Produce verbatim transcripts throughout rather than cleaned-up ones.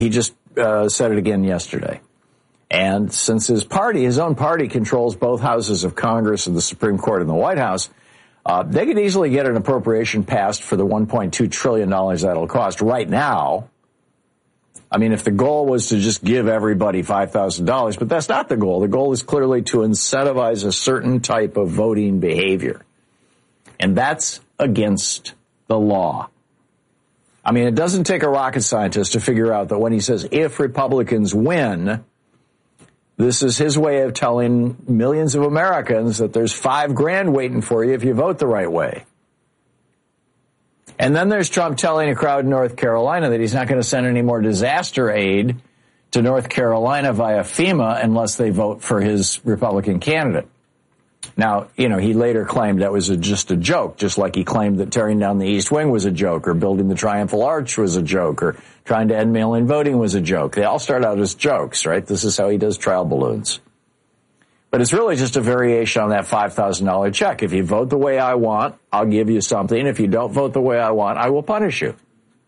He just uh, said it again yesterday. And since his party, his own party, controls both houses of Congress and the Supreme Court and the White House, uh, they could easily get an appropriation passed for the one point two trillion dollars that'll cost right now. I mean, if the goal was to just give everybody five thousand dollars, but that's not the goal. The goal is clearly to incentivize a certain type of voting behavior. And that's against the law. I mean, it doesn't take a rocket scientist to figure out that when he says, if Republicans win, this is his way of telling millions of Americans that there's five grand waiting for you if you vote the right way. And then there's Trump telling a crowd in North Carolina that he's not going to send any more disaster aid to North Carolina via FEMA unless they vote for his Republican candidate. Now, you know, he later claimed that was a, just a joke, just like he claimed that tearing down the East Wing was a joke, or building the Triumphal Arch was a joke, or trying to end mail-in voting was a joke. They all start out as jokes, right? This is how he does trial balloons. But it's really just a variation on that five thousand dollars check. If you vote the way I want, I'll give you something. If you don't vote the way I want, I will punish you.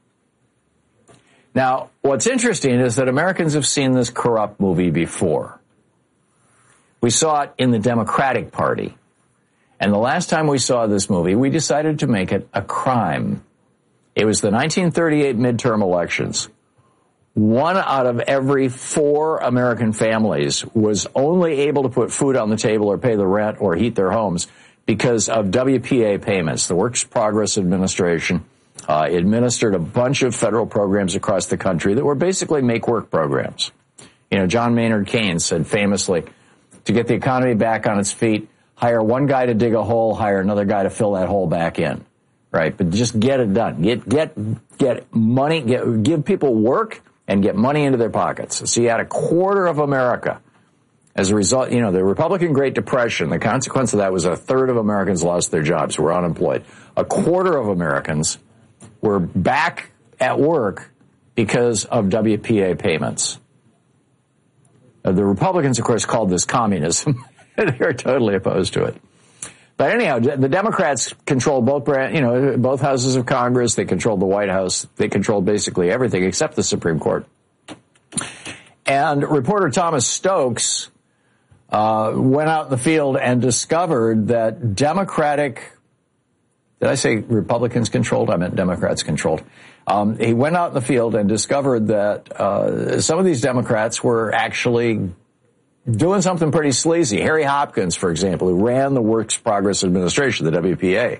Now, what's interesting is that Americans have seen this corrupt movie before. We saw it in the Democratic Party. And the last time we saw this movie, we decided to make it a crime. It was the nineteen thirty-eight midterm elections. One out of every four American families was only able to put food on the table or pay the rent or heat their homes because of W P A payments. The Works Progress Administration uh, administered a bunch of federal programs across the country that were basically make-work programs. You know, John Maynard Keynes said famously, to get the economy back on its feet, hire one guy to dig a hole, hire another guy to fill that hole back in. Right? But just get it done. Get get get money, get, give people work and get money into their pockets. So you had a quarter of America. As a result, you know, the Republican Great Depression, the consequence of that was a third of Americans lost their jobs, were unemployed. A quarter of Americans were back at work because of W P A payments. The Republicans, of course, called this communism. They're totally opposed to it. But anyhow, the Democrats control both, you know, both houses of Congress. They control the White House. They control basically everything except the Supreme Court. And reporter Thomas Stokes uh, went out in the field and discovered that Democratic, did I say Republicans controlled? I meant Democrats controlled. Um, he went out in the field and discovered that uh, some of these Democrats were actually doing something pretty sleazy. Harry Hopkins, for example, who ran the Works Progress Administration, the W P A,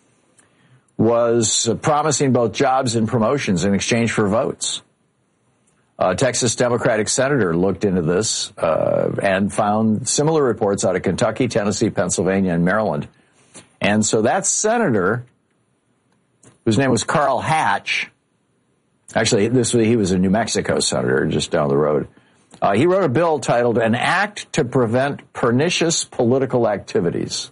was promising both jobs and promotions in exchange for votes. A Texas Democratic senator looked into this uh, and found similar reports out of Kentucky, Tennessee, Pennsylvania, and Maryland. And so that senator, whose name was Carl Hatch, actually, this he was a New Mexico senator just down the road, Uh, he wrote a bill titled An Act to Prevent Pernicious Political Activities.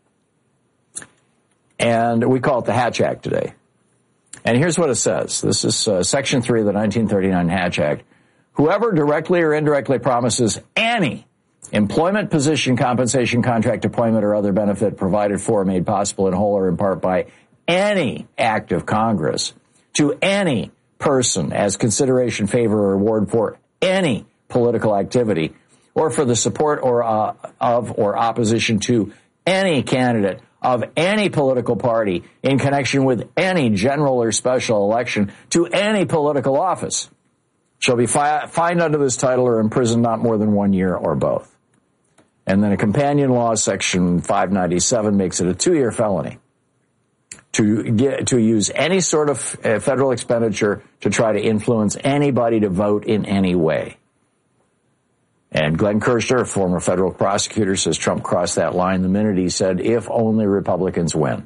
And we call it the Hatch Act today. And here's what it says. This is uh, Section three of the nineteen thirty-nine Hatch Act. Whoever directly or indirectly promises any employment, position, compensation, contract, appointment, or other benefit provided for or made possible in whole or in part by any act of Congress to any person as consideration, favor, or reward for any political activity, or for the support or uh, of or opposition to any candidate of any political party in connection with any general or special election to any political office, shall be fi- fined under this title or imprisoned not more than one year or both. And then a companion law, Section five ninety-seven, makes it a two-year felony to get to use any sort of uh, federal expenditure to try to influence anybody to vote in any way. And Glenn Kirshner, a former federal prosecutor, says Trump crossed that line the minute he said, if only Republicans win.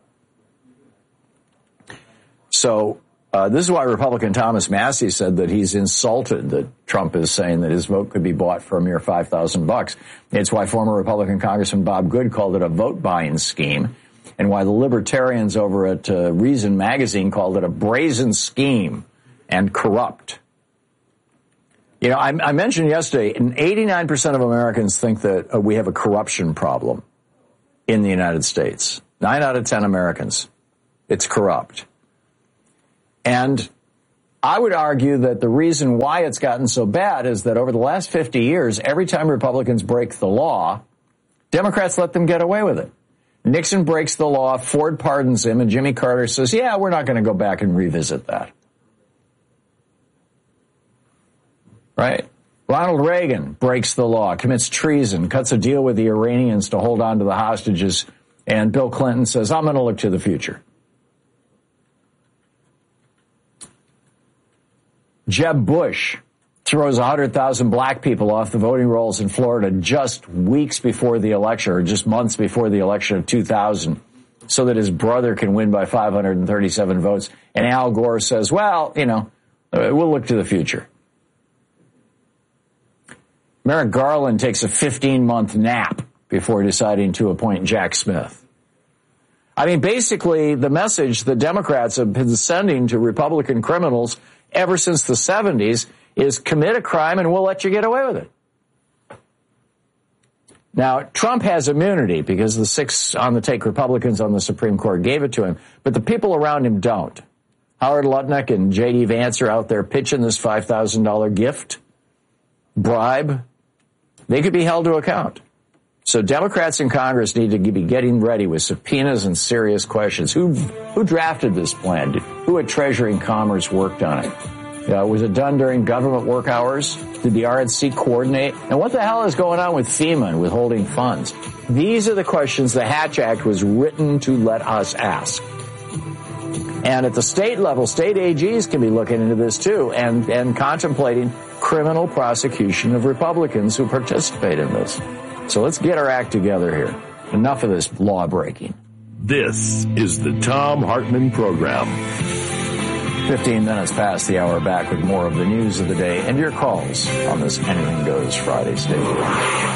So uh, this is why Republican Thomas Massie said that he's insulted that Trump is saying that his vote could be bought for a mere five thousand bucks. It's why former Republican Congressman Bob Good called it a vote-buying scheme, and why the libertarians over at uh, Reason Magazine called it a brazen scheme and corrupt. You know, I, I mentioned yesterday, eighty-nine percent of Americans think that uh, we have a corruption problem in the United States. Nine out of ten Americans. It's corrupt. And I would argue that the reason why it's gotten so bad is that over the last fifty years, every time Republicans break the law, Democrats let them get away with it. Nixon breaks the law, Ford pardons him, and Jimmy Carter says, yeah, we're not going to go back and revisit that. Right? Ronald Reagan breaks the law, commits treason, cuts a deal with the Iranians to hold on to the hostages, and Bill Clinton says, I'm going to look to the future. Jeb Bush throws one hundred thousand black people off the voting rolls in Florida just weeks before the election, or just months before the election of two thousand, so that his brother can win by five hundred thirty-seven votes. And Al Gore says, well, you know, we'll look to the future. Merrick Garland takes a fifteen-month nap before deciding to appoint Jack Smith. I mean, basically, the message the Democrats have been sending to Republican criminals ever since the seventies is commit a crime and we'll let you get away with it. Now, Trump has immunity because the six on-the-take Republicans on the Supreme Court gave it to him, but the people around him don't. Howard Lutnick and J D Vance are out there pitching this five thousand dollars gift, bribe. They could be held to account. So Democrats in Congress need to be getting ready with subpoenas and serious questions. Who who drafted this plan? Who at Treasury and Commerce worked on it? Uh, was it done during government work hours? Did the R N C coordinate? And what the hell is going on with FEMA and withholding funds? These are the questions the Hatch Act was written to let us ask. And at the state level, state A Gs can be looking into this too and, and contemplating criminal prosecution of Republicans who participate in this. So let's get our act together here. Enough of this law breaking. This is the Thom Hartmann Program. fifteen minutes past the hour, back with more of the news of the day and your calls on this Anything Goes Friday. Stay tuned.